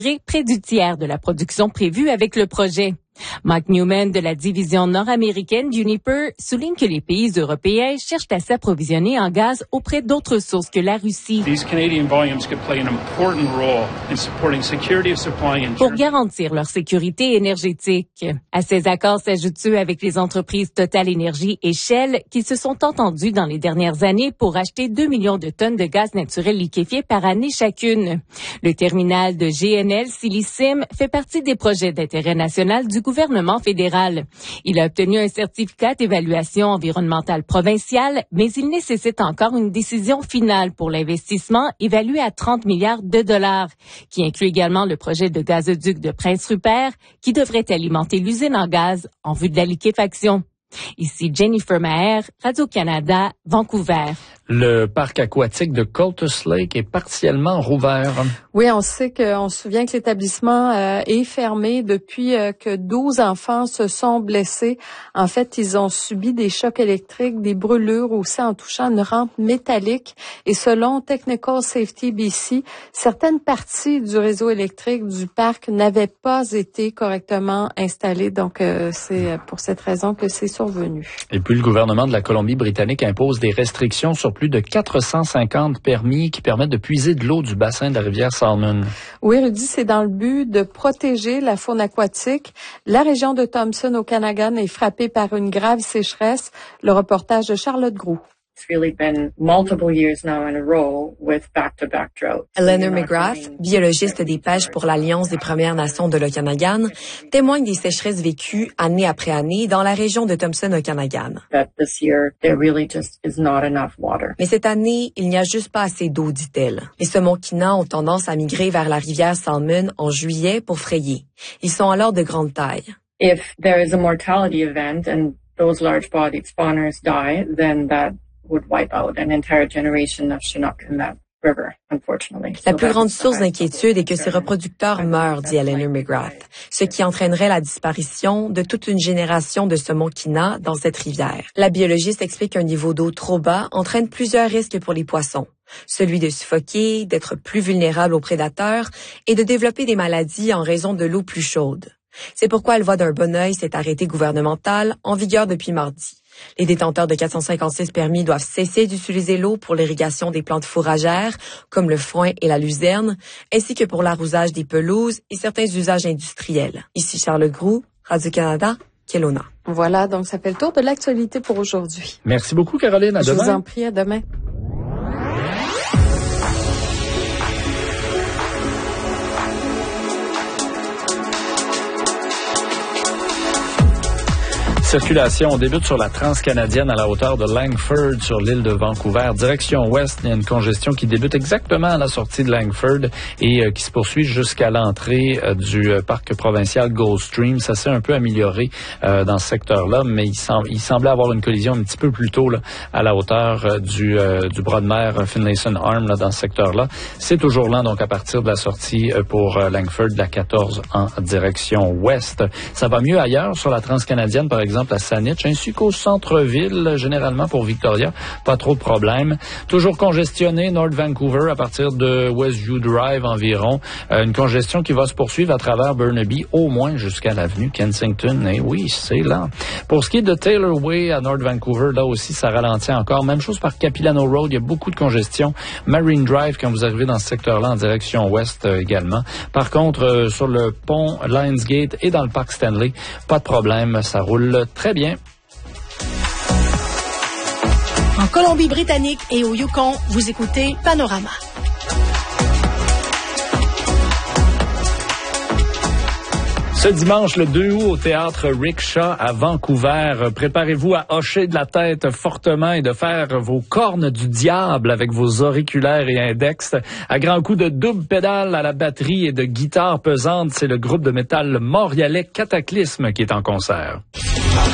près du tiers de la production prévue avec le projet. Mike Newman de la division nord-américaine d'Uniper souligne que les pays européens cherchent à s'approvisionner en gaz auprès d'autres sources que la Russie. Pour garantir leur sécurité énergétique. À ces accords s'ajoutent ceux avec les entreprises Total Energy et Shell qui se sont entendus dans les dernières années pour acheter 2 millions de tonnes de gaz naturel liquéfié par année chacune. Le terminal de GNL Sillicim fait partie des projets d'intérêt national du gouvernement fédéral. Il a obtenu un certificat d'évaluation environnementale provinciale, mais il nécessite encore une décision finale pour l'investissement évalué à 30 milliards de dollars, qui inclut également le projet de gazoduc de Prince-Rupert, qui devrait alimenter l'usine en gaz en vue de la liquéfaction. Ici Jennifer Maher, Radio-Canada, Vancouver. Le parc aquatique de Cultus Lake est partiellement rouvert. Oui, on se souvient que l'établissement est fermé depuis que 12 enfants se sont blessés. En fait, ils ont subi des chocs électriques, des brûlures aussi en touchant une rampe métallique. Et selon Technical Safety BC, certaines parties du réseau électrique du parc n'avaient pas été correctement installées. Donc, c'est pour cette raison que c'est survenu. Et puis, le gouvernement de la Colombie-Britannique impose des restrictions sur plus de 450 permis qui permettent de puiser de l'eau du bassin de la rivière Salmon. Oui, Rudy, c'est dans le but de protéger la faune aquatique. La région de Thompson au Canada est frappée par une grave sécheresse. Le reportage de Charlotte Groux. It's really been multiple years now in a row with back-to-back droughts. Eleanor McGrath, biologiste des pêches pour l'Alliance des Premières Nations de l'Okanagan, témoigne des sécheresses vécues année après année dans la région de Thompson-Okanagan. Mais cette année, il n'y a juste pas assez d'eau, dit-elle. Les Semonkina ont tendance à migrer vers la rivière Salmon en juillet pour frayer. Ils sont alors de grande taille. If there is a mortality event and those large-bodied spawners die, then that would wipe out an entire generation of Chinook in that river, unfortunately. La plus grande source d'inquiétude est que ces reproducteurs meurent, dit Eleanor McGrath, ce qui entraînerait la disparition de toute une génération de Semonkina dans cette rivière. La biologiste explique qu'un niveau d'eau trop bas entraîne plusieurs risques pour les poissons. Celui de suffoquer, d'être plus vulnérable aux prédateurs et de développer des maladies en raison de l'eau plus chaude. C'est pourquoi elle voit d'un bon œil cet arrêté gouvernemental en vigueur depuis mardi. Les détenteurs de 456 permis doivent cesser d'utiliser l'eau pour l'irrigation des plantes fourragères, comme le foin et la luzerne, ainsi que pour l'arrosage des pelouses et certains usages industriels. Ici Charles Groux, Radio-Canada, Kelowna. Voilà, donc ça fait le tour de l'actualité pour aujourd'hui. Merci beaucoup, Caroline. À demain. Je vous en prie, à demain. Circulation, on débute sur la transcanadienne à la hauteur de Langford sur l'île de Vancouver. Direction ouest, il y a une congestion qui débute exactement à la sortie de Langford et qui se poursuit jusqu'à l'entrée du parc provincial Goldstream. Ça s'est un peu amélioré dans ce secteur-là, mais il semblait avoir une collision un petit peu plus tôt là, à la hauteur du bras de mer Finlayson Arm là, dans ce secteur-là. C'est toujours lent donc à partir de la sortie pour Langford de la 14 en direction ouest. Ça va mieux ailleurs sur la transcanadienne, par exemple à Saanich, ainsi qu'au centre-ville, généralement pour Victoria. Pas trop de problèmes. Toujours congestionné, North Vancouver, à partir de Westview Drive environ. Une congestion qui va se poursuivre à travers Burnaby, au moins jusqu'à l'avenue Kensington. Et oui, c'est là. Pour ce qui est de Taylor Way à North Vancouver, là aussi, ça ralentit encore. Même chose par Capilano Road, il y a beaucoup de congestion. Marine Drive, quand vous arrivez dans ce secteur-là, en direction ouest également. Par contre, sur le pont Lionsgate et dans le parc Stanley, pas de problème, ça roule très bien. En Colombie-Britannique et au Yukon, vous écoutez Panorama. Ce dimanche, le 2 août, au théâtre Rickshaw à Vancouver, préparez-vous à hocher de la tête fortement et de faire vos cornes du diable avec vos auriculaires et index. À grands coups de double pédale à la batterie et de guitare pesante, c'est le groupe de métal montréalais Cataclysme qui est en concert.